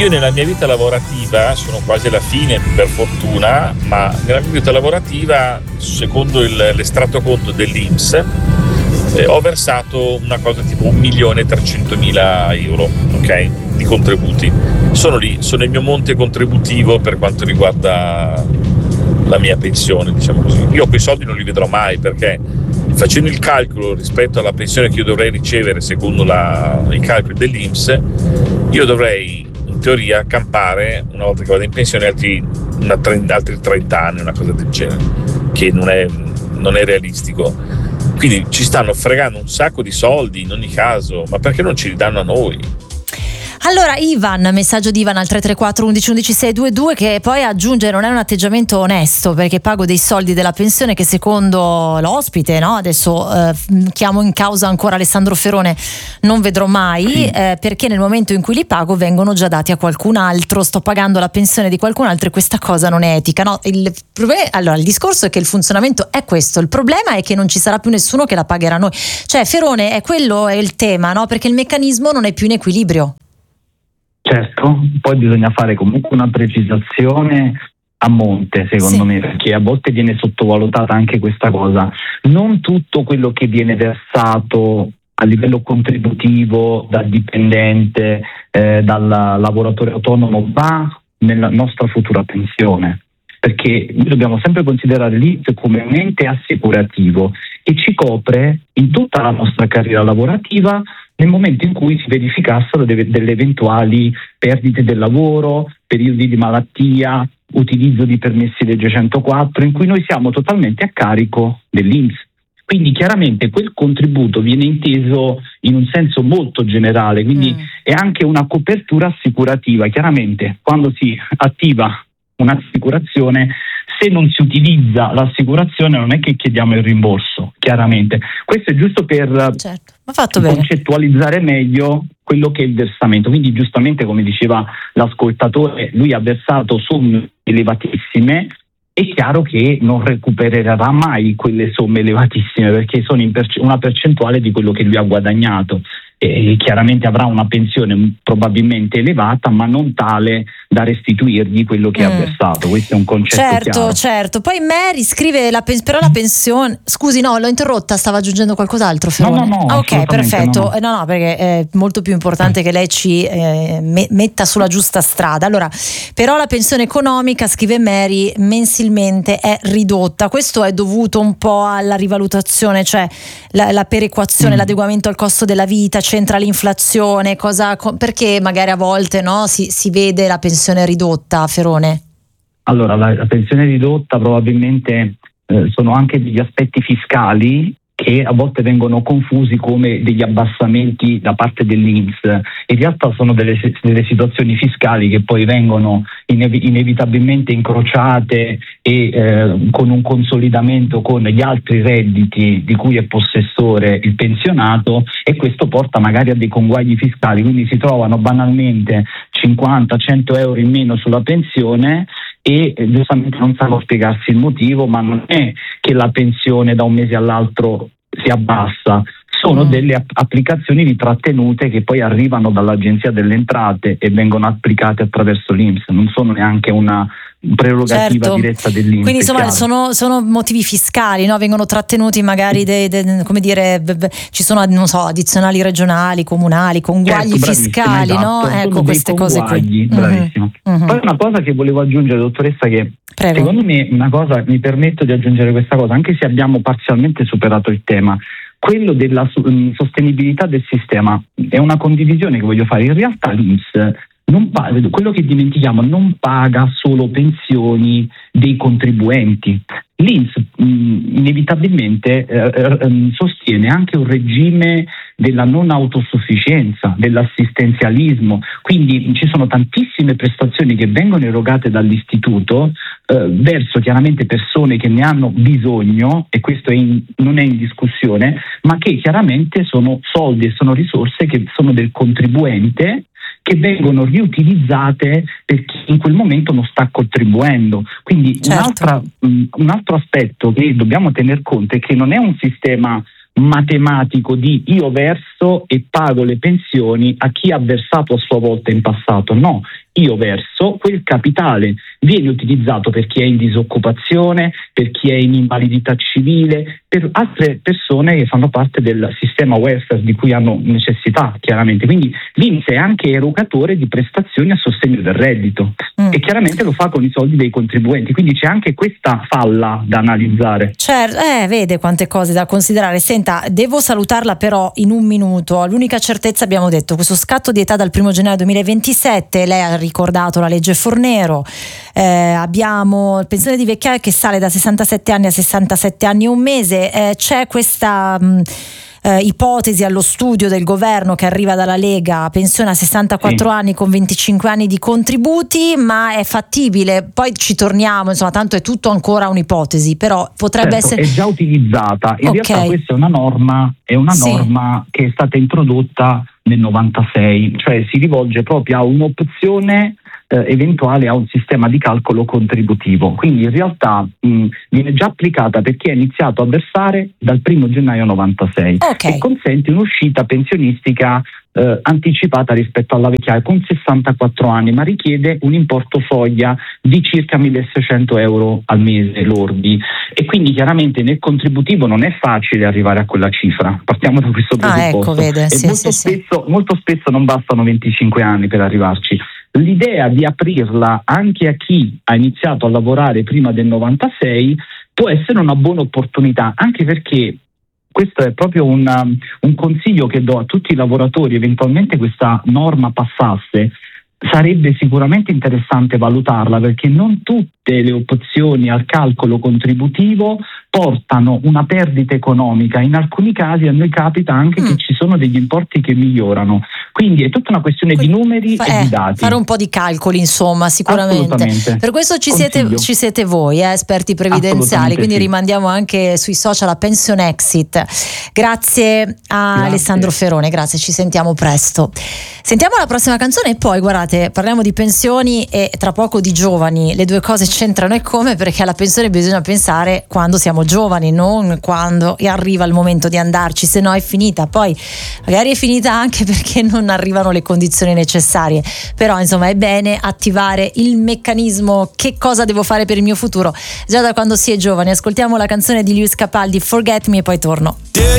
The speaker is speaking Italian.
Io nella mia vita lavorativa, sono quasi alla fine per fortuna, ma nella mia vita lavorativa, secondo l'estratto conto dell'INPS, ho versato una cosa tipo 1.300.000 euro, ok, di contributi. Sono lì, sono il mio monte contributivo per quanto riguarda la mia pensione, diciamo così. Io quei soldi non li vedrò mai, perché facendo il calcolo rispetto alla pensione che io dovrei ricevere secondo i calcoli dell'INPS, io dovrei in teoria campare, una volta che vado in pensione, altri 30 anni, una cosa del genere, che non è realistico. Quindi ci stanno fregando un sacco di soldi in ogni caso, ma perché non ci li danno a noi? Allora Ivan, messaggio di Ivan al 334 11 11 622, che poi aggiunge: non è un atteggiamento onesto, perché pago dei soldi della pensione che secondo l'ospite, no, adesso chiamo in causa ancora Alessandro Ferone, non vedrò mai, perché nel momento in cui li pago vengono già dati a qualcun altro, sto pagando la pensione di qualcun altro e questa cosa non è etica, no? Allora il discorso è che il funzionamento è questo, il problema è che non ci sarà più nessuno che la pagherà noi, cioè Ferone, quello è il tema, no? Perché il meccanismo non è più in equilibrio. Certo, poi bisogna fare comunque una precisazione a monte, secondo me, perché a volte viene sottovalutata anche questa cosa. Non tutto quello che viene versato a livello contributivo dal dipendente, dal lavoratore autonomo, va nella nostra futura pensione, perché noi dobbiamo sempre considerare l'INPS come un ente assicurativo che ci copre in tutta la nostra carriera lavorativa nel momento in cui si verificassero delle eventuali perdite del lavoro, periodi di malattia, utilizzo di permessi legge 104, in cui noi siamo totalmente a carico dell'INPS. Quindi chiaramente quel contributo viene inteso in un senso molto generale, quindi è anche una copertura assicurativa. Chiaramente quando si attiva un'assicurazione, se non si utilizza l'assicurazione non è che chiediamo il rimborso, chiaramente. Questo è giusto per concettualizzare meglio quello che è il versamento. Quindi giustamente, come diceva l'ascoltatore, lui ha versato somme elevatissime, è chiaro che non recupererà mai quelle somme elevatissime, perché sono una percentuale di quello che lui ha guadagnato. E chiaramente avrà una pensione probabilmente elevata, ma non tale da restituirgli quello che ha versato. Questo è un concetto chiaro. Certo. Poi Mary scrive però la pensione, scusi, no, l'ho interrotta, stava aggiungendo qualcos'altro, Ferone? No, ok, perfetto. No, perché è molto più importante che lei ci metta sulla giusta strada. Allora, però la pensione economica, scrive Mary, mensilmente è ridotta. Questo è dovuto un po' alla rivalutazione, cioè la perequazione, l'adeguamento al costo della vita, c'entra l'inflazione, perché magari a volte, no, si vede la pensione ridotta, Ferone? Allora, la pensione ridotta probabilmente sono anche degli aspetti fiscali che a volte vengono confusi come degli abbassamenti da parte dell'INPS. In realtà sono delle situazioni fiscali che poi vengono inevitabilmente incrociate e con un consolidamento con gli altri redditi di cui è possessore il pensionato, e questo porta magari a dei conguagli fiscali, quindi si trovano banalmente 50-100 euro in meno sulla pensione e giustamente non sanno spiegarsi il motivo, ma non è che la pensione da un mese all'altro si abbassa, sono delle applicazioni di trattenute che poi arrivano dall'Agenzia delle Entrate e vengono applicate attraverso l'INPS, non sono neanche una prerogativa diretta dell'INPS. Quindi insomma sono motivi fiscali, no? Vengono trattenuti magari come dire, ci sono, non so, addizionali regionali, comunali, conguagli fiscali, esatto, no? Ecco, queste cose qui. Bravissimo. Poi una cosa che volevo aggiungere, dottoressa, che secondo me mi permetto di aggiungere questa cosa, anche se abbiamo parzialmente superato il tema, quello della sostenibilità del sistema è una condivisione che voglio fare. In realtà l'INPS quello che dimentichiamo, non paga solo pensioni dei contribuenti. L'INPS inevitabilmente sostiene anche un regime della non autosufficienza, dell'assistenzialismo, quindi ci sono tantissime prestazioni che vengono erogate dall'istituto verso chiaramente persone che ne hanno bisogno, e questo non è in discussione, ma che chiaramente sono soldi e sono risorse che sono del contribuente, che vengono riutilizzate per chi in quel momento non sta contribuendo. Quindi un altro aspetto che dobbiamo tener conto è che non è un sistema matematico di io verso e pago le pensioni a chi ha versato a sua volta in passato. No, io verso, quel capitale viene utilizzato per chi è in disoccupazione, per chi è in invalidità civile, per altre persone che fanno parte del sistema welfare di cui hanno necessità, chiaramente. Quindi l'INPS è anche erogatore di prestazioni a sostegno del reddito e chiaramente lo fa con i soldi dei contribuenti, quindi c'è anche questa falla da analizzare. Certo, vede quante cose da considerare. Senta, devo salutarla però in un minuto. L'unica certezza, abbiamo detto, questo scatto di età dal 1 gennaio 2027, lei ha ricordato la legge Fornero, abbiamo il pensione di vecchiaia che sale da 67 anni a 67 anni e un mese, c'è questa ipotesi allo studio del governo che arriva dalla Lega, pensione a 64 anni con 25 anni di contributi, ma è fattibile? Poi ci torniamo, insomma, tanto è tutto ancora un'ipotesi, però potrebbe essere... È già utilizzata, in realtà questa è una norma che è stata introdotta nel 96, cioè si rivolge proprio a un'opzione eventuale a un sistema di calcolo contributivo, quindi in realtà viene già applicata per chi ha iniziato a versare dal 1 gennaio 96 e consente un'uscita pensionistica anticipata rispetto alla vecchiaia con 64 anni, ma richiede un importo soglia di circa 1.600 euro al mese lordi, e quindi chiaramente nel contributivo non è facile arrivare a quella cifra, partiamo da questo presupposto. Molto spesso non bastano 25 anni per arrivarci. L'idea di aprirla anche a chi ha iniziato a lavorare prima del 96 può essere una buona opportunità, anche perché questo è proprio un consiglio che do a tutti i lavoratori. Eventualmente questa norma passasse, sarebbe sicuramente interessante valutarla, perché non tutte le opzioni al calcolo contributivo portano una perdita economica. In alcuni casi a noi capita anche che ci sono degli importi che migliorano, quindi è tutta una questione di numeri e di dati. Fare un po' di calcoli, insomma, sicuramente. Per questo ci siete voi, esperti previdenziali, quindi rimandiamo anche sui social a Pension Exit. Grazie a Alessandro Ferone, grazie, ci sentiamo presto. Sentiamo la prossima canzone e poi guardate, parliamo di pensioni e tra poco di giovani. Le due cose c'entrano, e come? Perché alla pensione bisogna pensare quando siamo giovani, non quando arriva il momento di andarci, se no è finita. Poi magari è finita anche perché non arrivano le condizioni necessarie, però insomma è bene attivare il meccanismo che cosa devo fare per il mio futuro già da quando si è giovani. Ascoltiamo la canzone di Lewis Capaldi, Forget Me, e poi torno.